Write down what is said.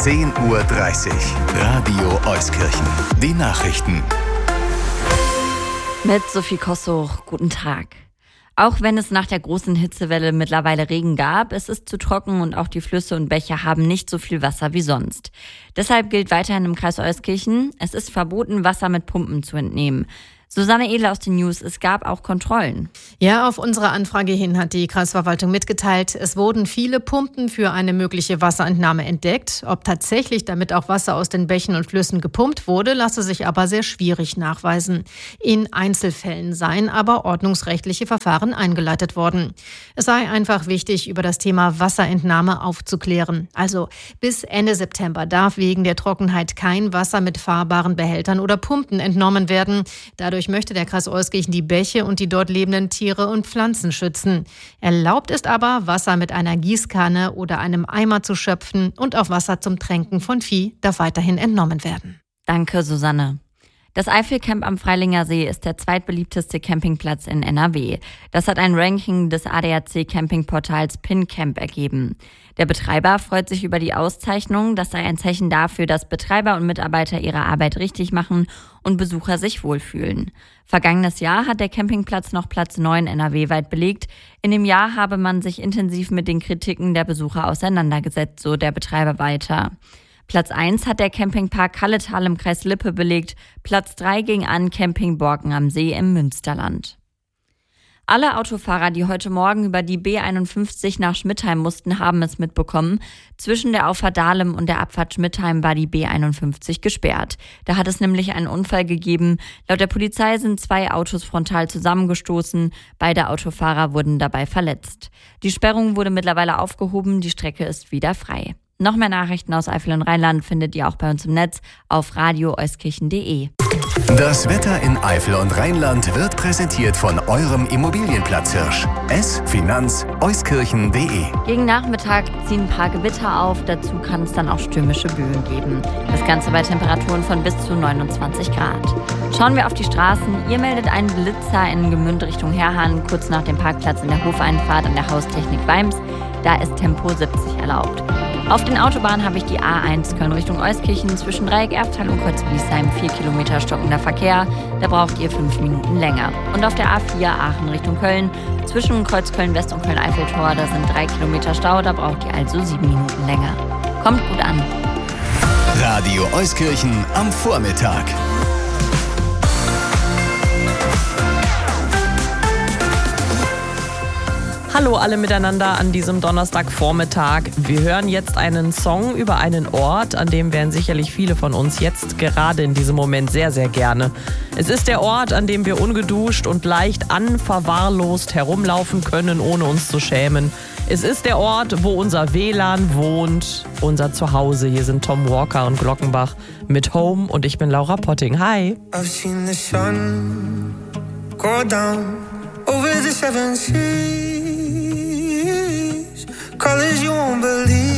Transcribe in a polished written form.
10:30 Uhr. Radio Euskirchen. Die Nachrichten. Mit Sophie Kossuch, guten Tag. Auch wenn es nach der großen Hitzewelle mittlerweile Regen gab, es ist zu trocken und auch die Flüsse und Bäche haben nicht so viel Wasser wie sonst. Deshalb gilt weiterhin im Kreis Euskirchen, es ist verboten, Wasser mit Pumpen zu entnehmen. Susanne Edler aus den News, es gab auch Kontrollen. Ja, auf unsere Anfrage hin hat die Kreisverwaltung mitgeteilt, es wurden viele Pumpen für eine mögliche Wasserentnahme entdeckt. Ob tatsächlich damit auch Wasser aus den Bächen und Flüssen gepumpt wurde, lasse sich aber sehr schwierig nachweisen. In Einzelfällen seien aber ordnungsrechtliche Verfahren eingeleitet worden. Es sei einfach wichtig, über das Thema Wasserentnahme aufzuklären. Also bis Ende September darf wegen der Trockenheit kein Wasser mit fahrbaren Behältern oder Pumpen entnommen werden. Dadurch möchte der Kreis Euskirchen die Bäche und die dort lebenden Tiere und Pflanzen schützen. Erlaubt ist aber, Wasser mit einer Gießkanne oder einem Eimer zu schöpfen und auch Wasser zum Tränken von Vieh darf weiterhin entnommen werden. Danke, Susanne. Das Eifelcamp am Freilinger See ist der zweitbeliebteste Campingplatz in NRW. Das hat ein Ranking des ADAC-Campingportals PinCamp ergeben. Der Betreiber freut sich über die Auszeichnung. Das sei ein Zeichen dafür, dass Betreiber und Mitarbeiter ihre Arbeit richtig machen und Besucher sich wohlfühlen. Vergangenes Jahr hat der Campingplatz noch Platz 9 NRW-weit belegt. In dem Jahr habe man sich intensiv mit den Kritiken der Besucher auseinandergesetzt, so der Betreiber weiter. Platz 1 hat der Campingpark Halletal im Kreis Lippe belegt. Platz 3 ging an Camping Borken am See im Münsterland. Alle Autofahrer, die heute Morgen über die B51 nach Schmidtheim mussten, haben es mitbekommen. Zwischen der Auffahrt Dahlem und der Abfahrt Schmidtheim war die B51 gesperrt. Da hat es nämlich einen Unfall gegeben. Laut der Polizei sind 2 Autos frontal zusammengestoßen. Beide Autofahrer wurden dabei verletzt. Die Sperrung wurde mittlerweile aufgehoben. Die Strecke ist wieder frei. Noch mehr Nachrichten aus Eifel und Rheinland findet ihr auch bei uns im Netz auf radioeuskirchen.de. Das Wetter in Eifel und Rheinland wird präsentiert von eurem Immobilienplatzhirsch. Finanz-euskirchen.de. Gegen Nachmittag ziehen ein paar Gewitter auf, dazu kann es dann auch stürmische Böen geben. Das Ganze bei Temperaturen von bis zu 29 Grad. Schauen wir auf die Straßen. Ihr meldet einen Blitzer in Gemünd Richtung Herrhahn, kurz nach dem Parkplatz in der Hofeinfahrt an der Haustechnik Weims. Da ist Tempo 70 erlaubt. Auf den Autobahnen habe ich die A1 Köln Richtung Euskirchen zwischen Dreieck Erftal und Kreuzbliesheim 4 Kilometer stockender Verkehr. Da braucht ihr 5 Minuten länger. Und auf der A4 Aachen Richtung Köln zwischen Kreuz Köln West und Köln Eiffeltor, da sind 3 Kilometer Stau, da braucht ihr also 7 Minuten länger. Kommt gut an. Radio Euskirchen am Vormittag. Hallo alle miteinander an diesem Donnerstagvormittag. Wir hören jetzt einen Song über einen Ort, an dem wären sicherlich viele von uns jetzt gerade in diesem Moment sehr, sehr gerne. Es ist der Ort, an dem wir ungeduscht und leicht unverwahrlost herumlaufen können, ohne uns zu schämen. Es ist der Ort, wo unser WLAN wohnt, unser Zuhause. Hier sind Tom Walker und Glockenbach mit Home und ich bin Laura Potting. Hi! I've seen the sun go down over the 7 seas, colors you won't believe.